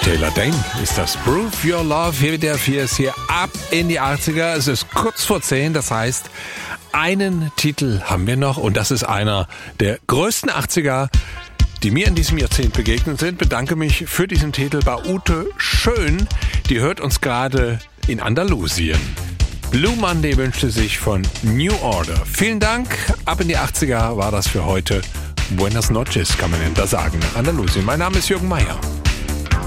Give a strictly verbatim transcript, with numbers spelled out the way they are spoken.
Taylor Dayne ist das. Prove Your Love. Hier mit der vier ist hier ab in die achtziger. Es ist kurz vor zehn, das heißt, einen Titel haben wir noch und das ist einer der größten achtziger, die mir in diesem Jahrzehnt begegnet sind. Bedanke mich für diesen Titel bei Ute Schön. Die hört uns gerade in Andalusien. Blue Monday wünschte sich von New Order. Vielen Dank. Ab in die achtziger war das für heute. Buenas noches, kann man denn da sagen, nach Andalusien. Mein Name ist Jürgen Meier.